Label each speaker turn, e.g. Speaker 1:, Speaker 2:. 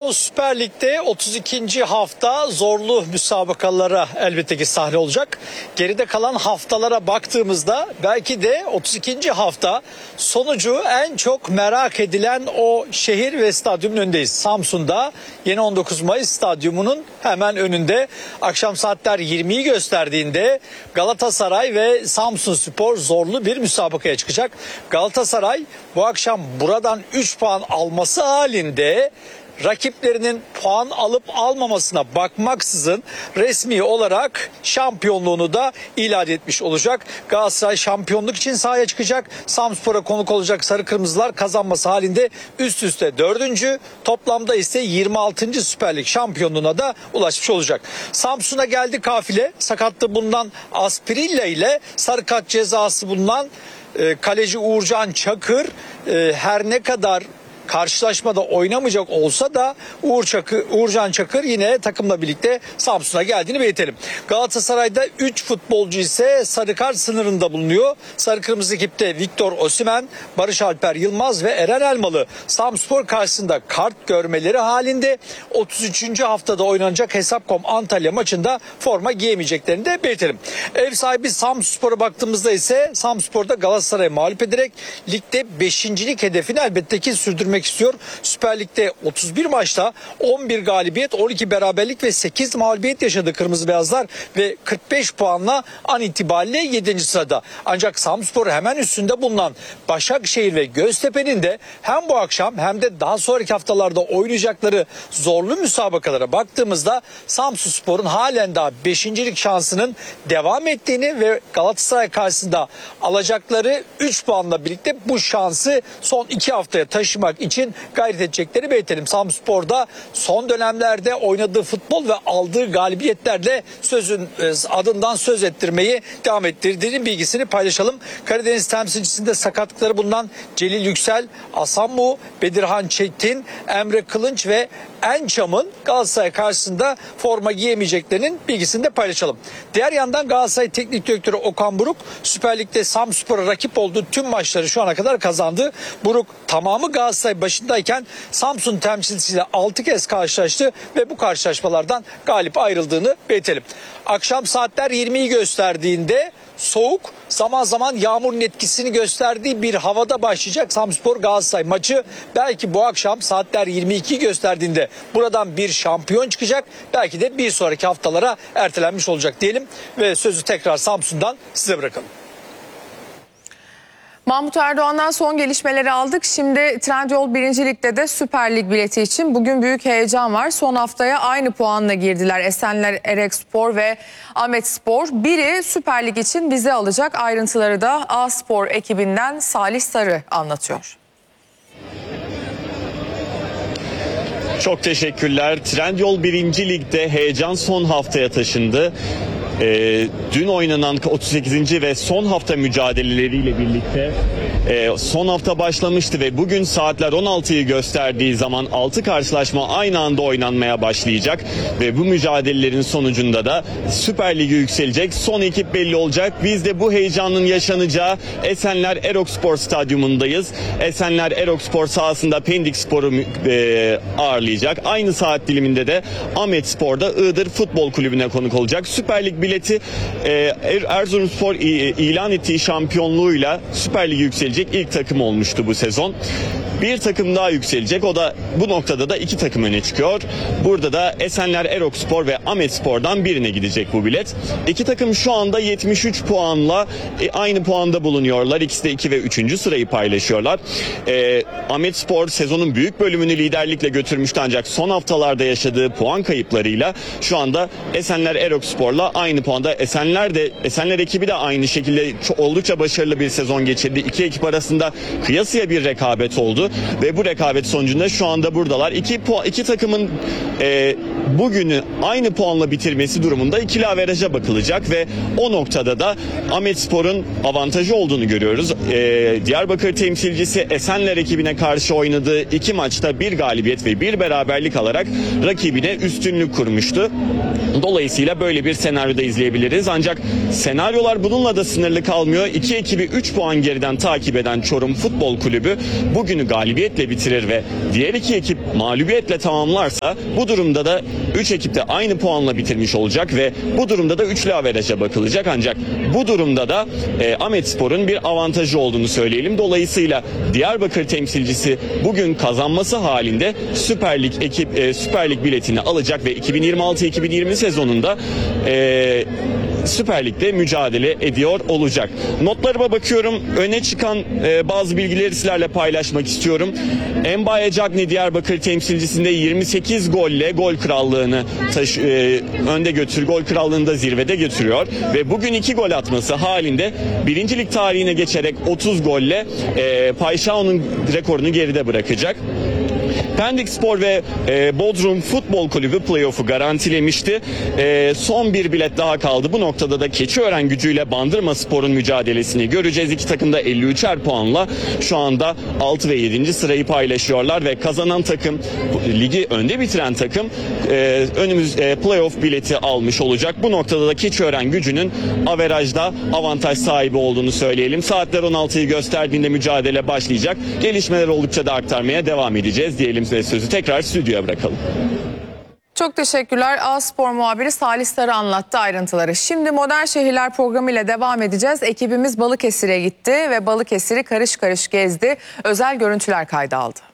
Speaker 1: İstanbul Süper Lig'de 32. hafta zorlu müsabakalara elbette ki sahne olacak. Geride kalan haftalara baktığımızda belki de 32. hafta sonucu en çok merak edilen o şehir ve stadyumun önündeyiz. Samsun'da yeni 19 Mayıs stadyumunun hemen önünde akşam saatler 20'yi gösterdiğinde Galatasaray ve Samsunspor zorlu bir müsabakaya çıkacak. Galatasaray bu akşam buradan 3 puan alması halinde rakiplerinin puan alıp almamasına bakmaksızın resmi olarak şampiyonluğunu da ilan etmiş olacak. Galatasaray şampiyonluk için sahaya çıkacak. Samspor'a konuk olacak Sarı Kırmızılar kazanması halinde üst üste 4. toplamda ise 26. Süper Lig şampiyonluğuna da ulaşmış olacak. Samsun'a geldi kafile. Sakatlığı bulunan Asprilla ile sarı kart cezası bulunan kaleci Uğurcan Çakır her ne kadar karşılaşmada oynamayacak olsa da Uğurcan Çakır yine takımla birlikte Samsun'a geldiğini belirtelim. Galatasaray'da 3 futbolcu ise sarı kart sınırında bulunuyor. Sarı kırmızı ekipte Victor Osimhen, Barış Alper Yılmaz ve Eren Elmalı Samspor karşısında kart görmeleri halinde 33. haftada oynanacak Hesapcom Antalya maçında forma giyemeyeceklerini de belirtelim. Ev sahibi Samsunspor'a baktığımızda ise Samsunspor'da Galatasaray'ı mağlup ederek ligde 5.lik hedefini elbette ki sürdürmek istiyor. Süper Lig'de 31 maçta 11 galibiyet, 12 beraberlik ve 8 mağlubiyet yaşadı Kırmızı Beyazlar ve 45 puanla an itibariyle 7. sırada. Ancak Samsunspor hemen üstünde bulunan Başakşehir ve Göztepe'nin de hem bu akşam hem de daha sonraki haftalarda oynayacakları zorlu müsabakalara baktığımızda Samsunspor'un halen daha 5.lik şansının devam ettiğini ve Galatasaray karşısında alacakları 3 puanla birlikte bu şansı son 2 haftaya taşımak için gayret edecekleri belirtelim. Samsunspor'da son dönemlerde oynadığı futbol ve aldığı galibiyetlerle adından söz ettirmeyi devam ettirdiğinin bilgisini paylaşalım. Karadeniz temsilcisinde sakatlıkları bulunan Celil Yüksel, Asammu, Bedirhan Çetin, Emre Kılınç ve Ençam'ın Galatasaray karşısında forma giyemeyeceklerinin bilgisini de paylaşalım. Diğer yandan Galatasaray Teknik Direktörü Okan Buruk Süper Lig'de Samsunspor'a rakip olduğu tüm maçları şu ana kadar kazandı. Buruk tamamı Galatasaray başındayken Samsun temsilcisiyle 6 kez karşılaştı ve bu karşılaşmalardan galip ayrıldığını belirtelim. Akşam saatler 20'yi gösterdiğinde soğuk, zaman zaman yağmurun etkisini gösterdiği bir havada başlayacak Samsunspor Galatasaray maçı. Belki bu akşam saatler 22'yi gösterdiğinde buradan bir şampiyon çıkacak. Belki de bir sonraki haftalara ertelenmiş olacak diyelim ve sözü tekrar Samsun'dan size bırakalım.
Speaker 2: Mahmut Erdoğan'dan son gelişmeleri aldık. Şimdi Trendyol 1. Lig'de de Süper Lig bileti için bugün büyük heyecan var. Son haftaya aynı puanla girdiler Esenler Erekspor ve Ahmetspor. Biri Süper Lig için vize alacak. Ayrıntıları da A-Spor ekibinden Salih Sarı anlatıyor.
Speaker 3: Çok teşekkürler. Trendyol 1. Lig'de heyecan son haftaya taşındı. Dün oynanan 38. ve son hafta mücadeleleriyle birlikte son hafta başlamıştı ve bugün saatler 16'yı gösterdiği zaman 6 karşılaşma aynı anda oynanmaya başlayacak ve bu mücadelelerin sonucunda da Süper Lig'e yükselecek son ekip belli olacak. Biz de bu heyecanın yaşanacağı Esenler Erokspor Stadyumundayız. Esenler Erokspor sahasında Pendikspor'u ağırlayacak. Aynı saat diliminde de Ahmetspor'da Iğdır Futbol Kulübü'ne konuk olacak. Süper Lig bileti Erzurumspor ilan ettiği şampiyonluğuyla Süper Lig'e yükselecek ilk takım olmuştu bu sezon. Bir takım daha yükselecek. O da bu noktada da 2 takım öne çıkıyor. Burada da Esenler Erokspor ve Ahmetspor'dan birine gidecek bu bilet. 2 takım şu anda 73 puanla aynı puanda bulunuyorlar. İkisi de 2 ve 3. sırayı paylaşıyorlar. Ahmetspor sezonun büyük bölümünü liderlikle götürmüştü ancak son haftalarda yaşadığı puan kayıplarıyla şu anda Esenler Erokspor'la aynı puanda. Esenler ekibi de aynı şekilde oldukça başarılı bir sezon geçirdi. İki ekip arasında kıyasıya bir rekabet oldu ve bu rekabet sonucunda şu anda buradalar. İki takımın bugünü aynı puanla bitirmesi durumunda ikili averaja bakılacak ve o noktada da Ahmetspor'un avantajı olduğunu görüyoruz. Diyarbakır temsilcisi Esenler ekibine karşı oynadığı 2 maçta 1 galibiyet ve 1 beraberlik alarak rakibine üstünlük kurmuştu. Dolayısıyla böyle bir senaryoda izleyebiliriz. Ancak senaryolar bununla da sınırlı kalmıyor. İki ekibi 3 puan geriden takip eden Çorum Futbol Kulübü bugünü galibiyetle bitirir ve diğer iki ekip mağlubiyetle tamamlarsa bu durumda da 3 ekip de aynı puanla bitirmiş olacak ve bu durumda da üçlü averaja bakılacak. Ancak bu durumda da Ahmetspor'un bir avantajı olduğunu söyleyelim. Dolayısıyla Diyarbakır temsilcisi bugün kazanması halinde Süper Lig biletini alacak ve 2026-2020 sezonunda Süper Lig'de mücadele ediyor olacak. Notlarıma bakıyorum. Öne çıkan bazı bilgileri sizlerle paylaşmak istiyorum. Embaye Cagney Diyarbakır temsilcisinde 28 golle gol krallığını gol krallığını da zirvede götürüyor ve bugün 2 gol atması halinde 1. Lig tarihine geçerek 30 golle Payşao'nun rekorunu geride bırakacak. Pendik Spor ve Bodrum Futbol Kulübü playoff'u garantilemişti. Son bir bilet daha kaldı. Bu noktada da Keçiören Gücü'yle Bandırma Spor'un mücadelesini göreceğiz. İki takım da 53'er puanla şu anda 6 ve 7. sırayı paylaşıyorlar ve kazanan takım, ligi önde bitiren takım playoff bileti almış olacak. Bu noktada da Keçiören Gücü'nün averajda avantaj sahibi olduğunu söyleyelim. Saatler 16'yı gösterdiğinde mücadele başlayacak. Gelişmeler oldukça da aktarmaya devam edeceğiz diyelim ve sözü tekrar stüdyoya bırakalım.
Speaker 2: Çok teşekkürler. A-Spor muhabiri Salih Sarı anlattı ayrıntıları. Şimdi Modern Şehirler programıyla devam edeceğiz. Ekibimiz Balıkesir'e gitti ve Balıkesir'i karış karış gezdi. Özel görüntüler kayda aldı.